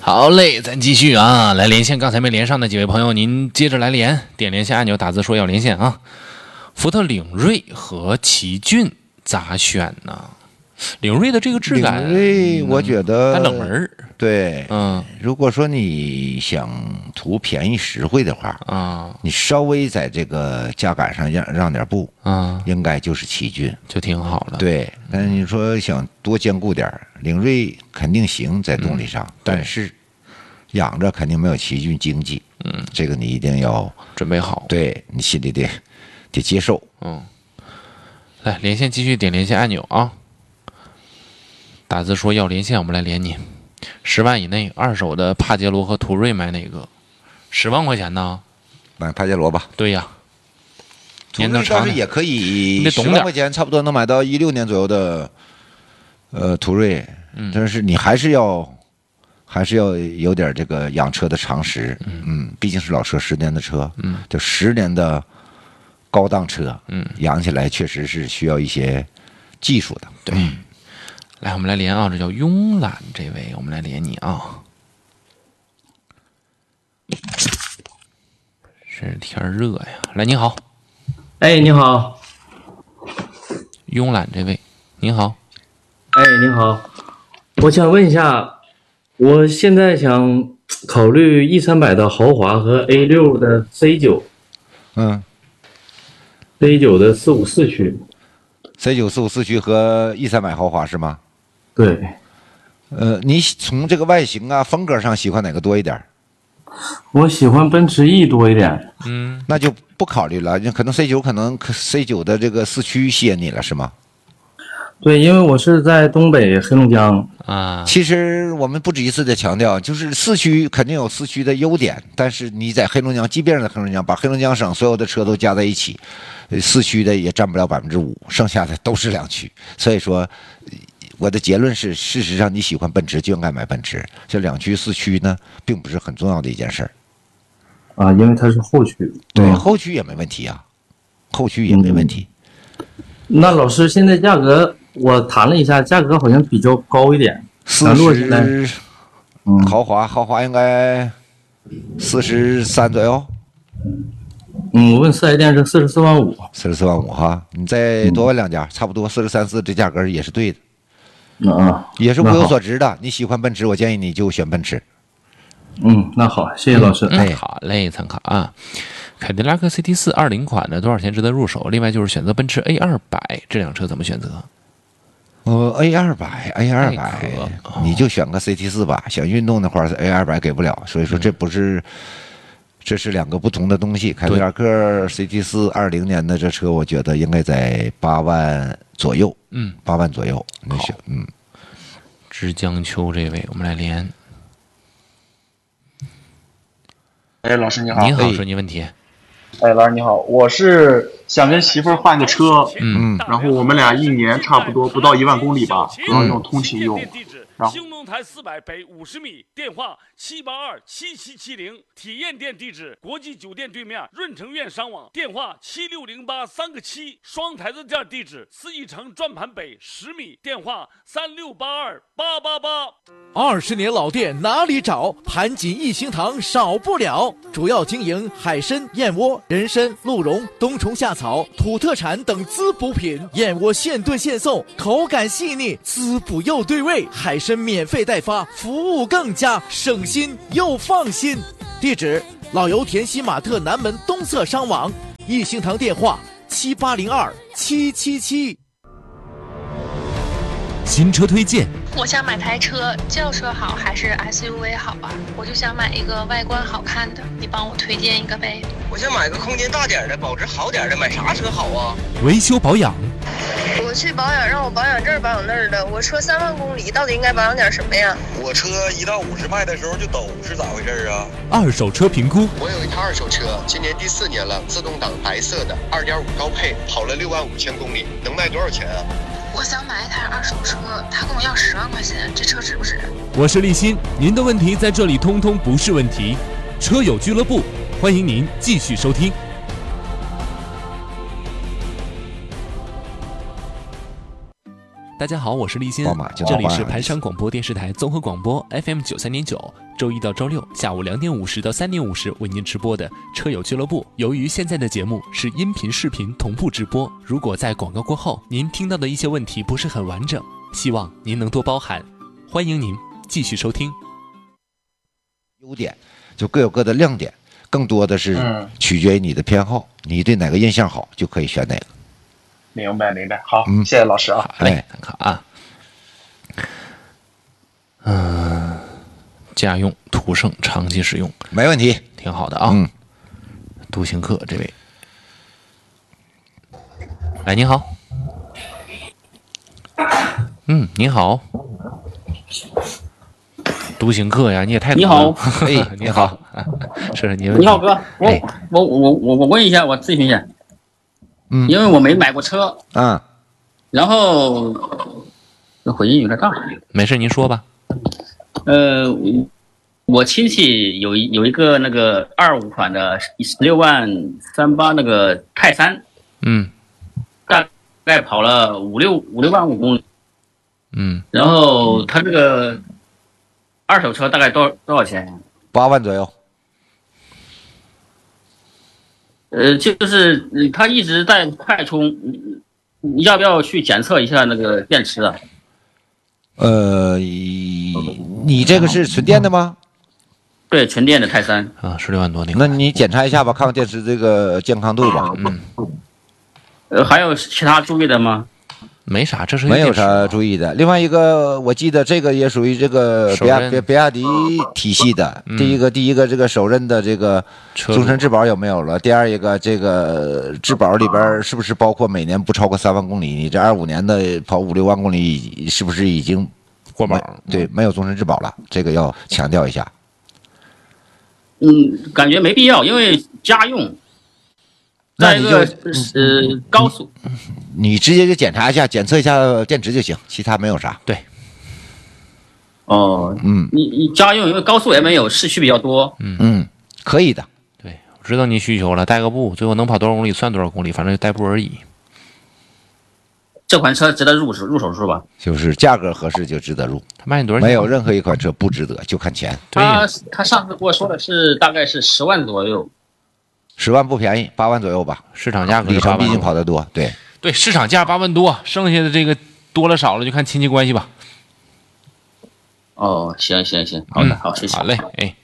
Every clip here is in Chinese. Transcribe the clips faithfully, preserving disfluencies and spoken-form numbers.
好嘞，咱继续啊，来连线刚才没连上的几位朋友，您接着来连，点连线按钮，打字说要连线啊。福特领锐和奇骏咋选呢？领锐的这个质感， 领锐我觉得它冷门。 对， 嗯， 如果说你想图便宜实惠的话， 啊， 你稍微在这个价感上让让点步， 啊， 应该就是奇骏， 就挺好的。 对，但是你说想多兼顾点，领锐肯定行在动力上，嗯、但是养着肯定没有奇骏经济， 嗯， 这个你一定要准备好， 对你心里得得接受。 嗯，来连线，继续点连线按钮啊。打字说要连线，我们来连你。十万以内二手的帕杰罗和途锐买哪个？十万块钱呢？ 买帕杰罗吧。 对呀， 途锐倒是也可以，十万块钱差不多能买到一六年左右的，呃，途锐。嗯，但是你还是要，还是要有点这个养车的常识。嗯嗯，毕竟是老车，十年的车。嗯，就十年的高档车。嗯，养起来确实是需要一些技术的。 对。嗯，来，我们来连啊，这叫慵懒这位，我们来连你啊。是天热呀，来，你好。 哎，你好。 慵懒这位，你好。 哎，你好。我想问一下，我现在想考虑 E 三百的豪华和 A 六的 C 九。 嗯。 C 九的四五四驱。 C 九四五四驱和 E 三百豪华是吗？ 对， 呃，你从这个外形啊、风格上喜欢哪个多一点？ 我喜欢奔驰 E 多一点。 嗯，那就不考虑了。可能 C 九可能 C 九的这个四驱吸引你了，是吗？ 对，因为我是在东北黑龙江啊。 其实我们不止一次的强调，就是四驱肯定有四驱的优点，但是你在黑龙江，即便是在黑龙江，把黑龙江省所有的车都加在一起，四驱的也占不了百分之五，剩下的都是两驱。所以说。我的结论是，事实上你喜欢奔驰就应该买奔驰，这两驱四驱呢，并不是很重要的一件事儿。 啊，因为它是后驱。 对，嗯、后驱也没问题啊，后驱也没问题。 嗯、那老师，现在价格我谈了一下，价格好像比较高一点， 四十，嗯，豪华豪华应该四十三左右。 嗯，我问四 S 店是四十四万五， 四十四万五哈，你再多问两家，嗯、差不多四十三四，这价格也是对的。 啊， 也是物有所值的。你喜欢奔驰，我建议你就选奔驰。 嗯，那好，谢谢老师。 嗯、哎，好嘞，参考啊。凯迪拉克 C T 四二零款的多少钱值得入手？另外就是选择奔驰 A 二百这辆车怎么选择？ 呃 ，A 二百 ，A 二百，你就选个 C T 四吧。想运动的话 ，A 二百给不了，所以说这不是。嗯这是两个不同的东西。凯迪拉克 C T 四二零年的这车，我觉得应该在八万左右。 嗯， 八万左右。那是嗯。 知江秋这位，我们来连。 哎，老师你好。 你好，说你问题。 哎，老师你好，我是想跟媳妇儿换个车， 嗯， 然后我们俩一年差不多不到一万公里吧，主要用通勤用。 兴隆台四百北五十米，电话七八二七七七零，体验店地址国际酒店对面润城苑商网，电话七六零八三个七，双台子店地址四义城转盘北十米，电话三六八二八八八。 二十年老店哪里找？盘锦益兴堂少不了，主要经营海参、燕窝、人参、鹿茸、冬虫夏草、土特产等滋补品，燕窝现炖现送，口感细腻，滋补又对味，海参免费代发，服务更加省心又放心。地址：老油田西马特南门东侧商网，益兴堂电话七八零二七七七。 新车推荐。 我想买台车，轿车好还是 S U V 好啊？我就想买一个外观好看的，你帮我推荐一个呗。 我想买个空间大点的，保值好点的，买啥车好啊？ 维修保养。 我去保养，让我保养这儿保养那儿的。我车三万公里，到底应该保养点什么呀？ 我车一到五十迈的时候就抖，是咋回事啊？ 二手车评估。 我有一台二手车，今年第四年了，自动挡，白色的，二点五高配，跑了六万五千公里，能卖多少钱啊？ 我想买一台二手车，他跟我要十万块钱，这车值不值？ 我是立新，您的问题在这里通通不是问题。车友俱乐部，欢迎您继续收听。 大家好，我是立新，这里是盘山广播电视台综合广播 F M 九三点九，周一到周六下午两点五十到三点五十为您直播的车友俱乐部。由于现在的节目是音频、视频同步直播，如果在广告过后您听到的一些问题不是很完整，希望您能多包涵。欢迎您继续收听。 优点就各有各的亮点，更多的是取决于你的偏好，你对哪个印象好就可以选哪个。 明白明白，好，嗯、谢谢老师啊。 好嘞，好啊。嗯、呃，家用途胜，长期使用， 没问题， 挺好的啊。嗯，独行客这位，哎，你好。嗯，你好。独行客呀，你也太你好， 哎，你好，是是你你好哥，我、哎、我我我我问一下，我咨询一下。 嗯， 因为我没买过车啊， 然后那回音有点大， 没事您说吧。 呃，我亲戚有一有一个那个二五款的十六万三八那个泰山， 嗯， 大概跑了五六五六万五公里， 嗯， 然后他这个二手车大概多多少钱？ 八万左右。 呃，就是他一直在快充，你要不要去检测一下那个电池啊？ 呃，你这个是纯电的吗？ 对，纯电的泰山啊，十六万多那个。 那你检查一下吧，看看电池这个健康度吧。 嗯。 呃，还有其他注意的吗？ 没啥，这是没有啥注意的。另外一个，我记得这个也属于这个比亚比比亚迪体系的。 嗯、 第一个，第一个这个首任的这个终身质保有没有了？第二一个，这个质保里边是不是包括每年不超过三万公里？你这二五年的跑五六万公里，是不是已经过保？ 对，没有终身质保了，这个要强调一下。 嗯，感觉没必要，因为家用。再一个呃高速， 你直接就检查一下，检测一下电池就行，其他没有啥。 对。 哦， 嗯， 你你家用，因为高速也没有，市区比较多。 嗯嗯，可以的。 对，我知道你需求了，带个步，最后能跑多少公里算多少公里，反正就带步而已。 这款车值得入手入手是吧？ 就是价格合适就值得入。 他卖你多少钱？ 没有任何一款车不值得，就看钱。 他他上次跟我说的是大概是十万左右。 十万不便宜，八万左右吧。 市场价格里程毕竟跑得多，对对，市场价八万多，剩下的这个多了少了就看亲戚关系吧。 哦，行行行，好的、嗯、好，谢谢。 好嘞，哎。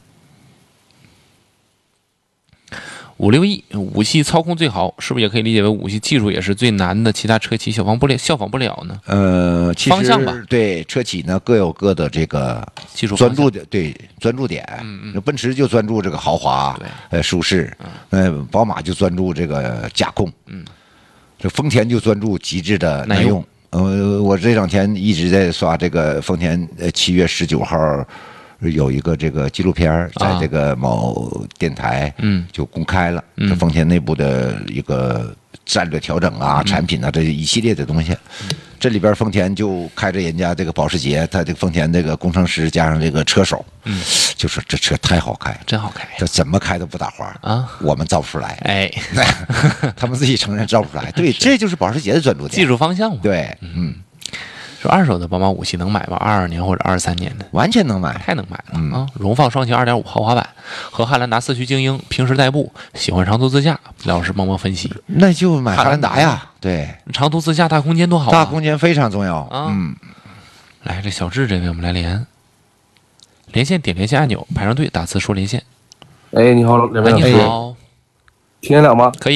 五六亿武器操控最好，是不是也可以理解为武器技术也是最难的？其他车企效仿不了，效仿不了呢？ 呃，其实方向吧， 对车企呢各有各的这个技术专注的，对专注点。 嗯嗯， 奔驰就专注这个豪华， 对， 呃，舒适。嗯，呃，宝马就专注这个驾控。 嗯， 这丰田就专注极致的耐用。 呃，我这两天一直在刷这个丰田，呃，七月十九号。有一个这个纪录片在这个某电台， 嗯， 就公开了， 嗯， 这丰田内部的一个战略调整啊， 嗯、 产品啊，这一系列的东西。嗯、这里边丰田就开着人家这个保时捷，他这个丰田这个工程师加上这个车手， 嗯， 就说这车太好开， 真好开， 这怎么开都不打滑啊， 我们造不出来， 哎， 他们自己承认造不出来，对，这就是保时捷的专注点， 技术方向嘛， 对，嗯。 说二手的宝马五系能买吗？二二年或者二三年的， 完全能买， 太能买了、 嗯、 啊！荣放双擎二点五豪华版和汉兰达四驱精英，平时代步，喜欢长途自驾。廖老师帮忙分析， 那就买汉兰达呀。对， 长途自驾大空间多好、啊， 大空间非常重要啊。 嗯， 来，这小智这位我们来连连线，点连线按钮，排上队打字说连线。 哎，你好，两位老师， 你好， 听得了吗？ 可以。